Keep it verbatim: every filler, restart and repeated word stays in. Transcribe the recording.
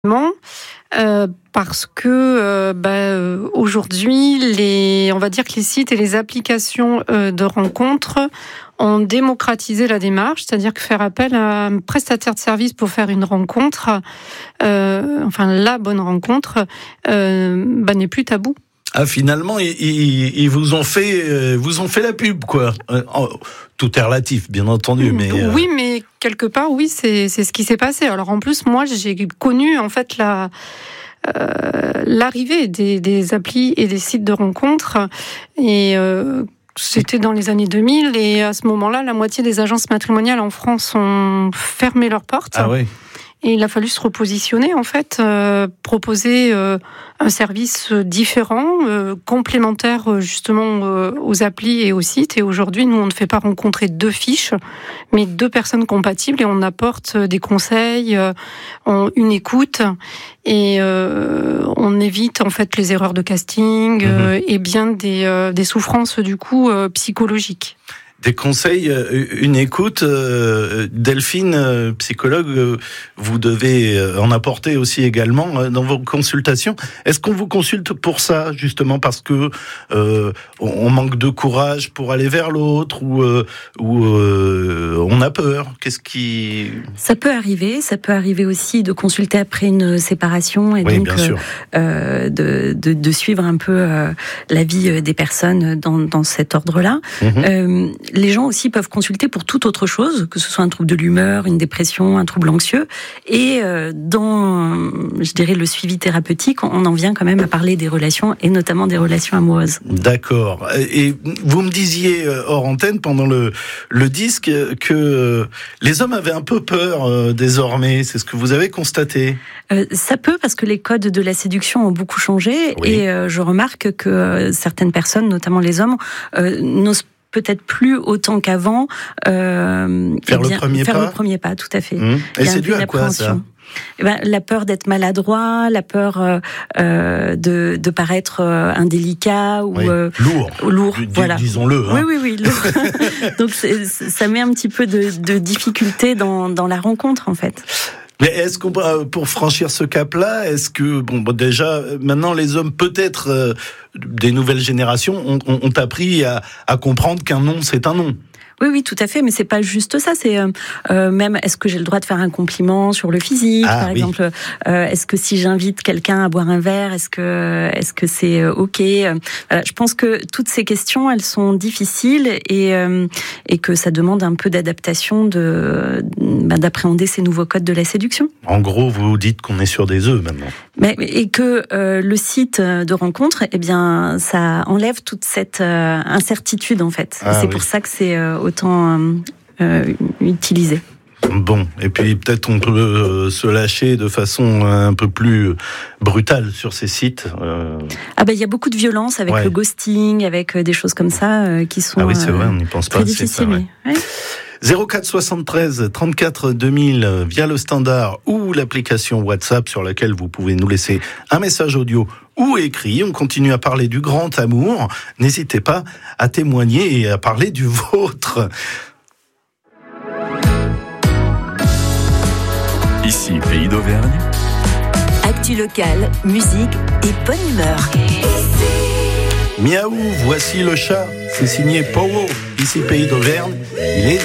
Euh, parce que euh, bah, euh, aujourd'hui, les, on va dire que les sites et les applications euh, de rencontres ont démocratisé la démarche, c'est-à-dire que faire appel à un prestataire de service pour faire une rencontre, euh, enfin la bonne rencontre, euh, bah, n'est plus tabou. Ah, finalement, ils, ils, ils vous ont fait, euh, vous ont fait la pub, quoi. Euh, tout est relatif, bien entendu, mais euh... oui, mais quelque part, oui, c'est c'est ce qui s'est passé. Alors en plus, moi, j'ai connu en fait la euh, l'arrivée des, des applis et des sites de rencontres, et euh, c'était dans les années deux mille. Et à ce moment-là, la moitié des agences matrimoniales en France ont fermé leurs portes. Ah oui. Et il a fallu se repositionner, en fait, euh, proposer euh, un service différent, euh, complémentaire justement euh, aux applis et aux sites. Et aujourd'hui, nous, on ne fait pas rencontrer deux fiches, mais deux personnes compatibles, et on apporte des conseils, euh, on, une écoute, et euh, on évite en fait les erreurs de casting euh, mmh. et bien des, euh, des souffrances du coup euh, psychologiques. Des conseils, une écoute. Delphine, psychologue, vous devez en apporter aussi également dans vos consultations. Est-ce qu'on vous consulte pour ça, justement, parce que euh, on manque de courage pour aller vers l'autre, ou, euh, ou euh, on a peur? Qu'est-ce qui... Ça peut arriver. Ça peut arriver aussi de consulter après une séparation, et oui, donc euh, de, de, de suivre un peu euh, la vie des personnes dans, dans cet ordre-là. Mmh. Euh, Les gens aussi peuvent consulter pour toute autre chose, que ce soit un trouble de l'humeur, une dépression, un trouble anxieux. Et dans, je dirais, le suivi thérapeutique, on en vient quand même à parler des relations, et notamment des relations amoureuses. D'accord. Et vous me disiez hors antenne, pendant le, le disque, que les hommes avaient un peu peur euh, désormais. C'est ce que vous avez constaté? euh, Ça peut, parce que les codes de la séduction ont beaucoup changé. Oui. Et euh, je remarque que euh, certaines personnes, notamment les hommes, euh, n'osent peut-être plus autant qu'avant. Euh, faire eh bien, le premier faire pas. Faire le premier pas, tout à fait. Mmh. Et c'est dû à quoi, ça? Eh ben, la peur d'être maladroit, la peur euh, de, de paraître euh, indélicat ou oui. euh, lourd. Lourd, D- voilà. Disons-le. Hein. Oui, oui, oui, lourd. Donc c'est, ça met un petit peu de, de difficulté dans, dans la rencontre, en fait. Mais est-ce qu'on, pour franchir ce cap-là, est-ce que, bon, bon déjà, maintenant, les hommes, peut-être, euh, des nouvelles générations, ont, ont, ont appris à, à comprendre qu'un non, c'est un non? Oui, oui, tout à fait, mais c'est pas juste ça. C'est euh, euh, même, est-ce que j'ai le droit de faire un compliment sur le physique, ah, par oui. exemple. Euh, est-ce que si j'invite quelqu'un à boire un verre, est-ce que est-ce que c'est ok? Voilà, je pense que toutes ces questions, elles sont difficiles, et euh, et que ça demande un peu d'adaptation, de bah, d'appréhender ces nouveaux codes de la séduction. En gros, vous dites qu'on est sur des œufs maintenant. Mais et que euh, le site de rencontre, eh bien, ça enlève toute cette euh, incertitude, en fait. Ah, c'est oui. pour ça que c'est euh, autant euh, utilisé. Bon, et puis peut-être on peut euh, se lâcher de façon un peu plus brutale sur ces sites. Euh... Ah ben, il y a beaucoup de violence avec ouais. le ghosting, avec des choses comme ça euh, qui sont. Ah oui, c'est vrai, on n'y pense très pas. difficiles. C'est ça, ouais. Ouais. zéro quatre soixante-treize trente-quatre deux mille via le standard ou l'application WhatsApp, sur laquelle vous pouvez nous laisser un message audio ou écrit. On continue à parler du grand amour. N'hésitez pas à témoigner et à parler du vôtre. Ici, Pays d'Auvergne. Actu locale, musique et bonne humeur. Miaou, voici le chat. C'est signé Powo. Ici, Pays d'Auvergne. Il est